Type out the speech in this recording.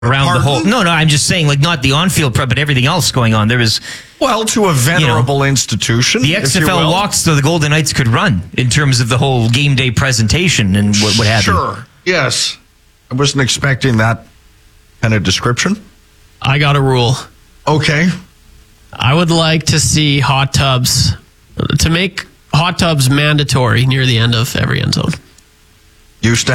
around the whole. No, I'm just saying, like, not the on-field prep, but everything else going on. There was, well, to a venerable institution. The XFL walks so the Golden Knights could run in terms of the whole game day presentation and what have you. Sure. Yes. I wasn't expecting that kind of description. I got a rule. Okay. I would like to see hot tubs, to make hot tubs mandatory near the end of every end zone. Used to